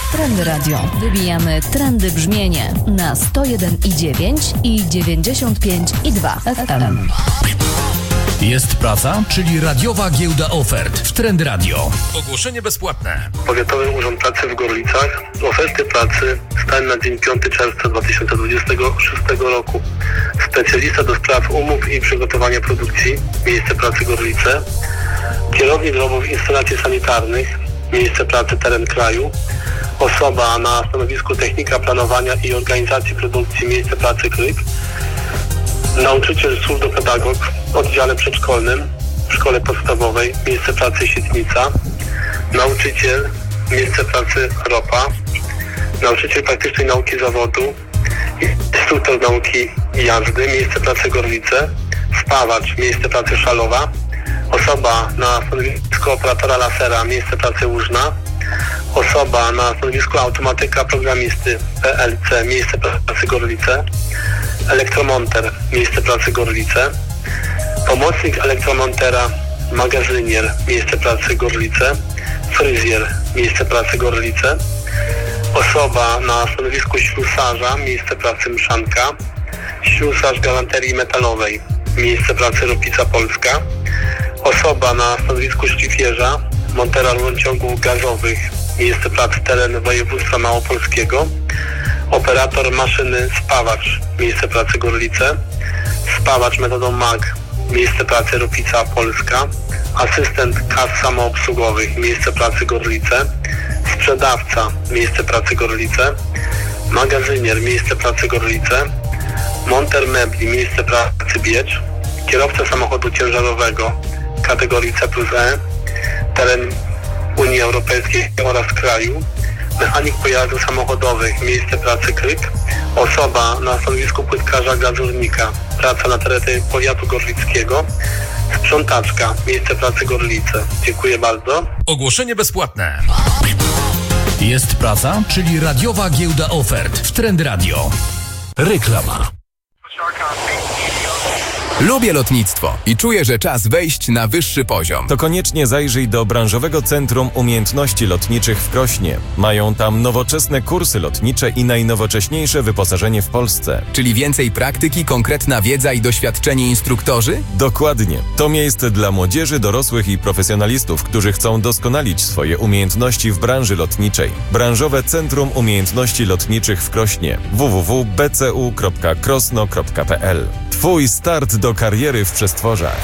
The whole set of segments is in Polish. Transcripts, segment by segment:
Trendy Radio. Wybijamy trendy brzmienie na 101,9 i 95,2 FM. Jest praca, czyli radiowa giełda ofert w Trendy Radio. Ogłoszenie bezpłatne. Powiatowy Urząd Pracy w Gorlicach. Oferty pracy stan na dzień 5 czerwca 2026 roku. Specjalista do spraw umów i przygotowania produkcji. Miejsce pracy Gorlice. Kierownik robów instalacji sanitarnych. Miejsce pracy teren kraju. Osoba na stanowisku technika planowania i organizacji produkcji. Miejsce pracy Kryk. Nauczyciel surdo-pedagog w oddziale przedszkolnym w szkole podstawowej, miejsce pracy Sietnica, nauczyciel, miejsce pracy Ropa, nauczyciel praktycznej nauki zawodu, instruktor nauki jazdy, miejsce pracy Gorlice, spawacz, miejsce pracy Szalowa, osoba na stanowisku operatora lasera, miejsce pracy Łużna, osoba na stanowisku automatyka programisty PLC, miejsce pracy Gorlice, elektromonter, miejsce pracy Gorlice, pomocnik elektromontera, magazynier, miejsce pracy Gorlice, fryzjer, miejsce pracy Gorlice, osoba na stanowisku ślusarza, miejsce pracy Mszanka, ślusarz galanterii metalowej, miejsce pracy Ropica Polska, osoba na stanowisku szlifierza, montera rurociągów gazowych, miejsce pracy teren województwa małopolskiego, operator maszyny spawacz, miejsce pracy Gorlice, spawacz metodą MAG, miejsce pracy Ropica Polska, asystent kas samoobsługowych, miejsce pracy Gorlice, sprzedawca, miejsce pracy Gorlice, magazynier, miejsce pracy Gorlice, monter mebli, miejsce pracy Biecz, kierowca samochodu ciężarowego kategorii C+E, teren Unii Europejskiej oraz kraju, mechanik pojazdów samochodowych, miejsce pracy Kryk, osoba na stanowisku płytkarza gazurnika, praca na terenie powiatu gorlickiego, sprzątaczka, miejsce pracy Gorlice. Dziękuję bardzo. Ogłoszenie bezpłatne. Jest praca, czyli radiowa giełda ofert w Trendy Radio. Reklama. Lubię lotnictwo i czuję, że czas wejść na wyższy poziom. To koniecznie zajrzyj do Branżowego Centrum Umiejętności Lotniczych w Krośnie. Mają tam nowoczesne kursy lotnicze i najnowocześniejsze wyposażenie w Polsce. Czyli więcej praktyki, konkretna wiedza i doświadczeni instruktorzy? Dokładnie. To miejsce dla młodzieży, dorosłych i profesjonalistów, którzy chcą doskonalić swoje umiejętności w branży lotniczej. Branżowe Centrum Umiejętności Lotniczych w Krośnie. www.bcu.krosno.pl. Twój start do kariery w przestworzach.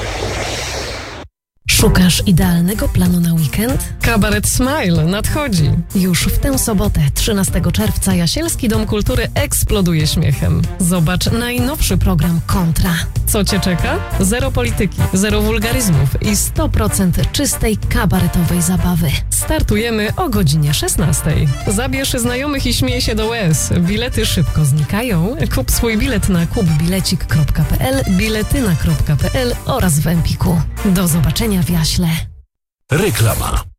Szukasz idealnego planu na weekend? Kabaret Smile nadchodzi. Już w tę sobotę, 13 czerwca, Jasielski Dom Kultury eksploduje śmiechem. Zobacz najnowszy program Kontra. Co Cię czeka? Zero polityki, zero wulgaryzmów i 100% czystej kabaretowej zabawy. Startujemy o godzinie 16:00. Zabierz znajomych i śmiej się do łez. Bilety szybko znikają. Kup swój bilet na kupbilecik.pl, biletyna.pl oraz w Empiku. Do zobaczenia w Jaśle. Reklama.